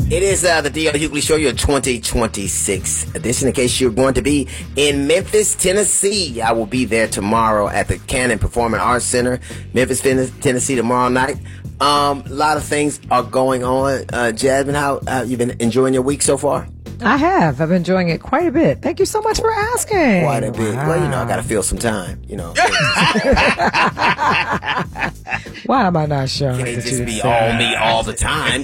It is the D.L. Hughley Show, your 2026 edition. In case you're going to be in Memphis, Tennessee, I will be there tomorrow at the Cannon Performing Arts Center, Memphis, Tennessee, tomorrow night. A lot of things are going on. Jasmine, how you been enjoying your week so far? I have. I've been enjoying it quite a bit. Thank you so much for asking. Quite a bit. Wow. Well, I got to fill some time, Why am I not sure? Can it just be all me all the time?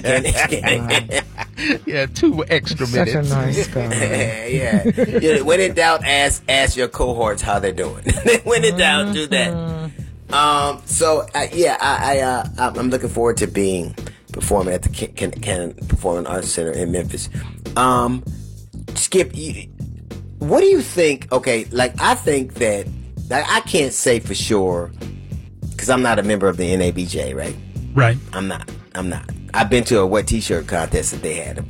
Yeah, 2 extra Such minutes. a nice guy. Yeah. When in doubt, ask your cohorts how they're doing. When in doubt, do that. I'm looking forward to performing at the Cannon Performing Arts Center in Memphis. Skip, what do you think? Okay, I think that I can't say for sure because I'm not a member of the NABJ, right? Right. I'm not. I've been to a wet T-shirt contest that they had.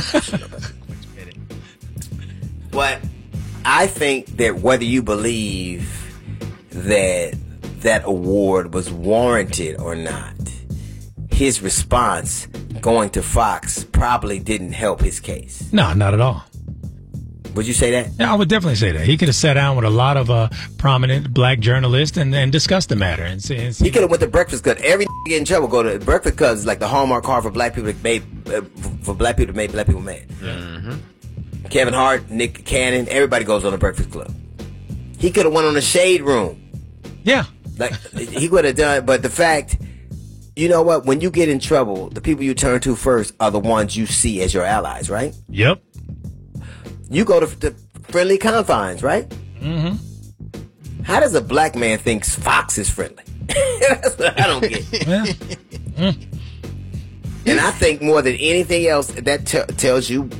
But I think that whether you believe that award was warranted or not, his response going to Fox probably didn't help his case. No, not at all. Would you say that? Yeah, I would definitely say that. He could have sat down with a lot of prominent black journalists and discussed the matter. And see. He could have went to Breakfast Club. Every get in trouble go to Breakfast Club is like the Hallmark card for black people that made black people mad. Mm-hmm. Kevin Hart, Nick Cannon, everybody goes on the Breakfast Club. He could have went on the Shade Room. Yeah. He would have done, but the fact, you know what? When you get in trouble, the people you turn to first are the ones you see as your allies, right? Yep. You go to the friendly confines, right? Mm-hmm. How does a black man think Fox is friendly? That's what I don't get. Yeah. And I think more than anything else, that tells you